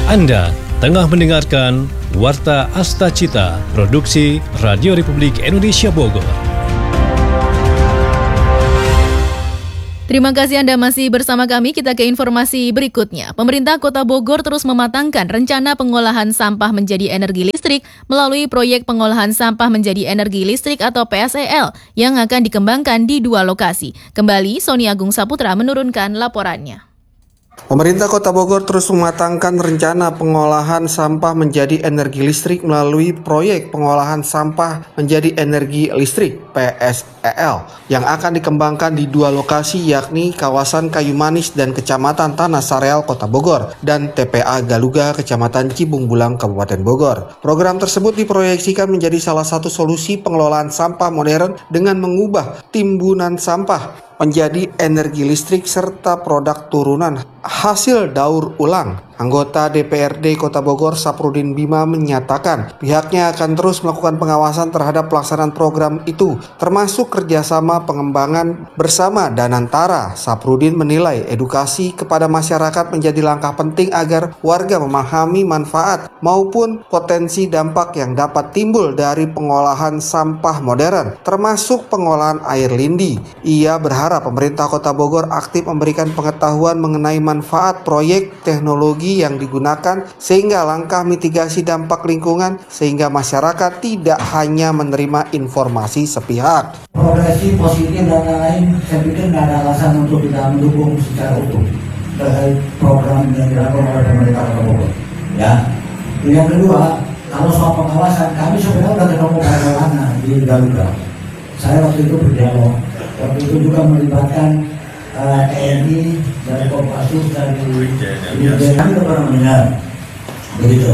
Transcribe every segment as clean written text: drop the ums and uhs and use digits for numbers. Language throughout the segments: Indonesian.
Anda tengah mendengarkan Warta Asta Cita, produksi Radio Republik Indonesia Bogor. Terima kasih Anda masih bersama kami. Kita ke informasi berikutnya. Pemerintah Kota Bogor terus mematangkan rencana pengolahan sampah menjadi energi listrik melalui proyek pengolahan sampah menjadi energi listrik atau PSEL yang akan dikembangkan di 2 lokasi. Kembali, Sony Agung Saputra menurunkan laporannya. Pemerintah Kota Bogor terus mematangkan rencana pengolahan sampah menjadi energi listrik melalui proyek pengolahan sampah menjadi energi listrik PSEL yang akan dikembangkan di 2 lokasi, yakni kawasan Kayu Manis dan Kecamatan Tanah Sareal Kota Bogor dan TPA Galuga Kecamatan Cibung Bulang Kabupaten Bogor. Program tersebut diproyeksikan menjadi salah satu solusi pengelolaan sampah modern dengan mengubah timbunan sampah menjadi energi listrik serta produk turunan hasil daur ulang. Anggota DPRD Kota Bogor Saprudin Bima menyatakan pihaknya akan terus melakukan pengawasan terhadap pelaksanaan program itu, termasuk kerjasama pengembangan bersama Danantara. Saprudin menilai edukasi kepada masyarakat menjadi langkah penting agar warga memahami manfaat maupun potensi dampak yang dapat timbul dari pengolahan sampah modern, termasuk pengolahan air lindi. Ia berharap pemerintah Kota Bogor aktif memberikan pengetahuan mengenai manfaat proyek teknologi yang digunakan sehingga langkah mitigasi dampak lingkungan sehingga masyarakat tidak hanya menerima informasi sepihak. Progresif, positif dan lain-lain, saya pikir tidak ada alasan untuk tidak mendukung secara utuh terkait program yang dilakukan oleh pemerintah Kota Bogor. Ya. Yang kedua, kalau soal pengawasan, kami sebenarnya sudah ketemu Pak Lana di Garuda. Saya waktu itu berdialog, waktu itu juga melibatkan TNI dari Kopassus dari kami pernah mendengar begitu.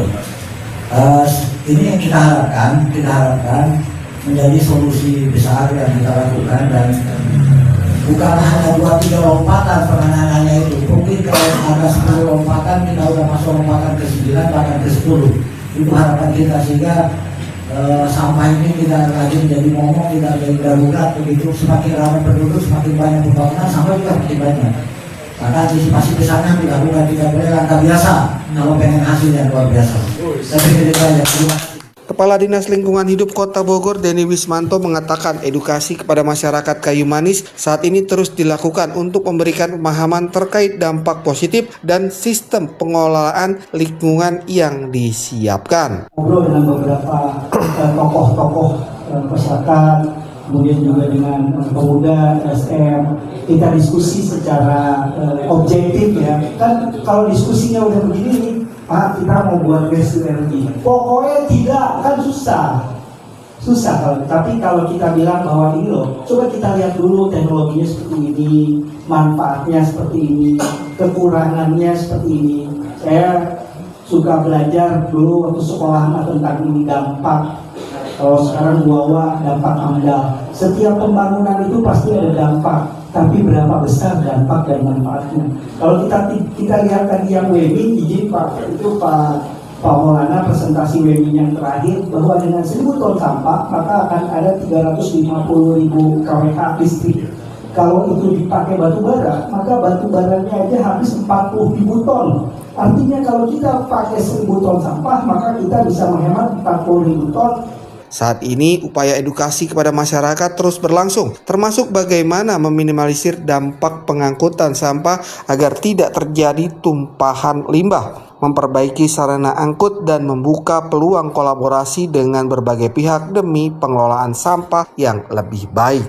Ini yang kita harapkan menjadi solusi besar yang kita lakukan dan bukan hanya 2-3 lompatan penanganannya itu. Mungkin kalau ada 10 lompatan kita udah masuk lompatan ke-9 bahkan ke-10. Itu harapan kita sehingga sampah ini tidak lagi menjadi momok, tidak menjadi darurat begitu. Semakin ramai penduduk, semakin banyak pembangunan, sampah juga makin banyak. Maka antisipasi ke sana tidak boleh langkah biasa kalau pengen hasil yang luar biasa. Tapi kita Kepala Dinas Lingkungan Hidup Kota Bogor Denny Wismanto mengatakan edukasi kepada masyarakat Kayu Manis saat ini terus dilakukan untuk memberikan pemahaman terkait dampak positif dan sistem pengelolaan lingkungan yang disiapkan. Ngobrol dengan beberapa tokoh-tokoh masyarakat, kemudian juga dengan pemuda SM, kita diskusi secara objektif ya. Kan kalau diskusinya udah begini, Pak, kita mau buat gas energi. Pokoknya tidak, kan susah kalau. Tapi kalau kita bilang bahwa ini loh, coba kita lihat dulu teknologinya seperti ini, manfaatnya seperti ini, kekurangannya seperti ini. Saya suka belajar dulu waktu sekolah tentang ini dampak. Kalau sekarang bawa dampak AMDAL. Setiap pembangunan itu pasti ada dampak, tapi berapa besar dampak dan manfaatnya. Kalau kita lihat tadi yang webinar, izin Pak, itu Pak Maulana presentasi webinar yang terakhir bahwa dengan 1.000 ton sampah maka akan ada 350.000 kWh listrik. Kalau itu dipakai batu bara, maka batu baranya aja habis 40.000 ton. Artinya kalau kita pakai 1.000 ton sampah, maka kita bisa menghemat 40.000 ton. Saat ini upaya edukasi kepada masyarakat terus berlangsung, termasuk bagaimana meminimalisir dampak pengangkutan sampah agar tidak terjadi tumpahan limbah, memperbaiki sarana angkut dan membuka peluang kolaborasi dengan berbagai pihak demi pengelolaan sampah yang lebih baik.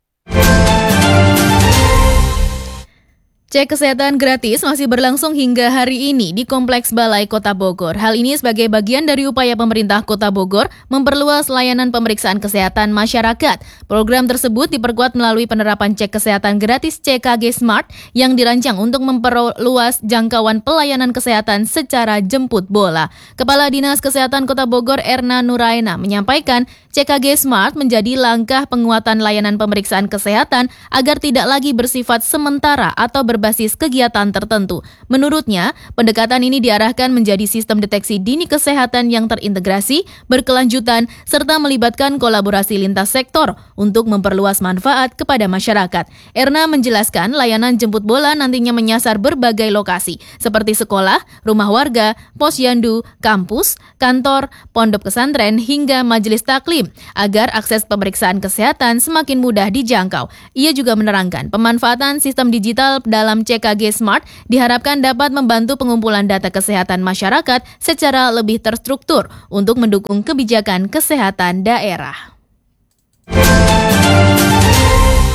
Cek kesehatan gratis masih berlangsung hingga hari ini di Kompleks Balai Kota Bogor. Hal ini sebagai bagian dari upaya pemerintah Kota Bogor memperluas layanan pemeriksaan kesehatan masyarakat. Program tersebut diperkuat melalui penerapan cek kesehatan gratis CKG Smart yang dirancang untuk memperluas jangkauan pelayanan kesehatan secara jemput bola. Kepala Dinas Kesehatan Kota Bogor Erna Nuraina menyampaikan CKG Smart menjadi langkah penguatan layanan pemeriksaan kesehatan agar tidak lagi bersifat sementara atau berbasis kegiatan tertentu. Menurutnya, pendekatan ini diarahkan menjadi sistem deteksi dini kesehatan yang terintegrasi, berkelanjutan, serta melibatkan kolaborasi lintas sektor untuk memperluas manfaat kepada masyarakat. Erna menjelaskan layanan jemput bola nantinya menyasar berbagai lokasi, seperti sekolah, rumah warga, posyandu, kampus, kantor, pondok pesantren, hingga majelis taklim, agar akses pemeriksaan kesehatan semakin mudah dijangkau. Ia juga menerangkan, pemanfaatan sistem digital dalam CKG Smart diharapkan dapat membantu pengumpulan data kesehatan masyarakat secara lebih terstruktur untuk mendukung kebijakan kesehatan daerah.